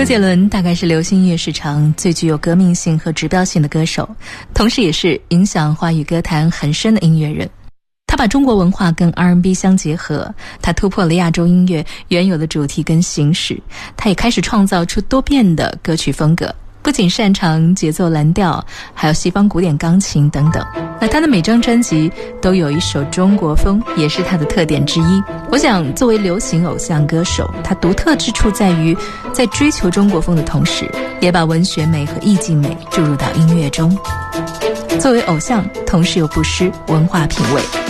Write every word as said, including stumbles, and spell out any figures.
杰伦大概是流行音乐市场最具有革命性和指标性的歌手，同时也是影响华语歌坛很深的音乐人。他把中国文化跟 R and B 相结合，他突破了亚洲音乐原有的主题跟形式，他也开始创造出多变的歌曲风格，不仅擅长节奏蓝调，还有西方古典钢琴等等。那他的每张专辑都有一首中国风，也是他的特点之一。我想作为流行偶像歌手，他独特之处在于在追求中国风的同时，也把文学美和意境美注入到音乐中。作为偶像，同时又不失文化品味。